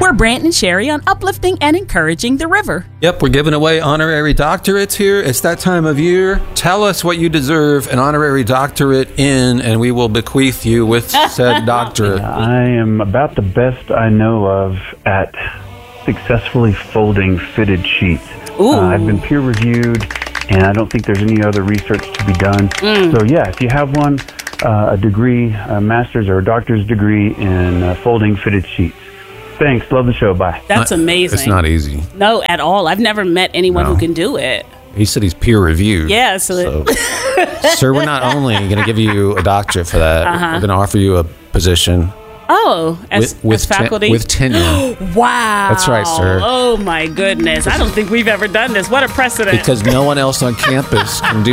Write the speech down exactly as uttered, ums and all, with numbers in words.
We're Brant and Sherry on uplifting and encouraging the river. Yep, we're giving away honorary doctorates here. It's that time of year. Tell us what you deserve an honorary doctorate in, and we will bequeath you with said doctorate. I am about the best I know of at successfully folding fitted sheets. Uh, I've been peer reviewed, and I don't think there's any other research to be done. Mm. So yeah, if you have one, uh, a degree, a master's or a doctor's degree in uh, folding fitted sheets. Thanks. Love the show. Bye. That's not, amazing. It's not easy. No, at all. I've never met anyone no. who can do it. He said he's peer reviewed. Yeah, so, so sir, we're not only going to give you a doctorate for that, uh-huh. we're going to offer you a position. Oh, as, with, with as faculty? Ten, with tenure. Wow. That's right, sir. Oh, my goodness. I don't think we've ever done this. What a precedent. Because no one else on campus can do